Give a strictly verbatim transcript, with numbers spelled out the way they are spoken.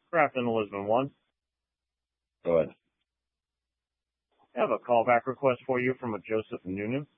Grafton to Lisbon one. Go ahead. I have a callback request for you from a Joseph Noonan.